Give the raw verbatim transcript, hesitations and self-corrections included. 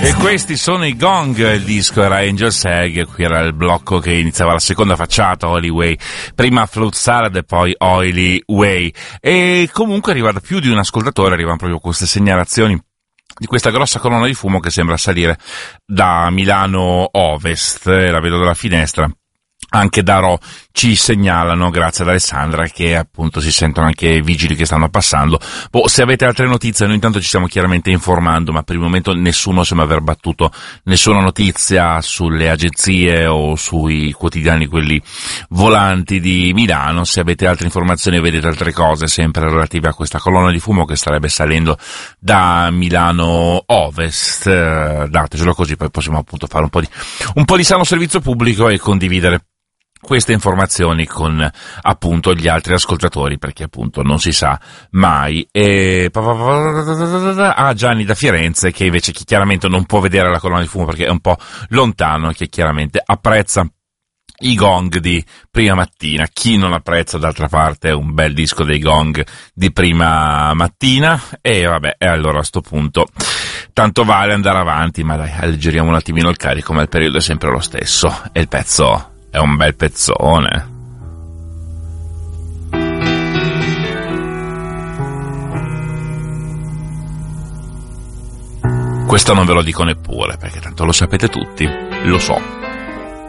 E questi sono i Gong, il disco era Angel's Egg, qui era il blocco che iniziava la seconda facciata, Oily Way, prima Fruit Salad e poi Oily Way. E comunque arriva da più di un ascoltatore, arrivano proprio queste segnalazioni di questa grossa colonna di fumo che sembra salire da Milano Ovest, la vedo dalla finestra. Anche da Rho ci segnalano, grazie ad Alessandra, che appunto si sentono anche vigili che stanno passando. Boh, se avete altre notizie, noi intanto ci stiamo chiaramente informando, ma per il momento nessuno sembra aver battuto nessuna notizia sulle agenzie o sui quotidiani, quelli volanti di Milano. Se avete altre informazioni e vedete altre cose sempre relative a questa colonna di fumo che starebbe salendo da Milano Ovest, eh, datecelo, così poi possiamo appunto fare un po' di, un po' di sano servizio pubblico e condividere queste informazioni con appunto gli altri ascoltatori, perché appunto non si sa mai. E ah, Gianni da Firenze, che invece chi chiaramente non può vedere la colonna di fumo perché è un po' lontano, che chiaramente apprezza i Gong di prima mattina. Chi non apprezza, d'altra parte, è un bel disco dei Gong di prima mattina. E vabbè, e allora a sto punto tanto vale andare avanti, ma dai, alleggeriamo un attimino il carico, ma il periodo è sempre lo stesso e il pezzo è un bel pezzone. Questo non ve lo dico neppure, perché tanto lo sapete tutti, lo so.